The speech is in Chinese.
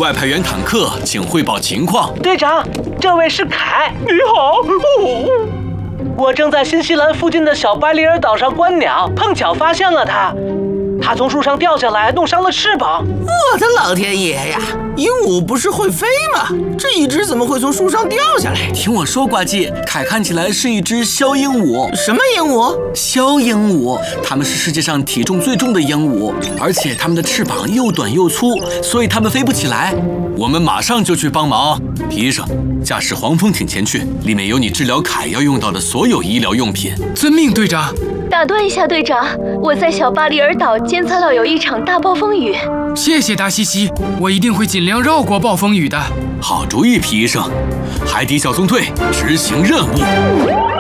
外派员坦克，请汇报情况。 队长，这位是凯。 你好， 我正在新西兰附近的小巴里尔岛上观鸟，碰巧发现了他。他从树上掉下来，弄伤了翅膀。 我的老天爷呀！鹦鹉不是会飞吗？这一只怎么会从树上掉下来？ 听我说，呱唧，凯看起来是一只枭鹦鹉。 什么鹦鹉？ 枭鹦鹉，它们是世界上体重最重的鹦鹉，而且它们的翅膀又短又粗，所以它们飞不起来。我们马上就去帮忙。皮医生，驾驶黄蜂艇前去，里面有你治疗凯要用到的所有医疗用品。 遵命，队长。 打断一下，队长，我在小巴里尔岛监测到有一场大暴风雨。 谢谢达西西，我一定会尽量绕过暴风雨的。 好主意，皮医生。海底小纵队执行任务。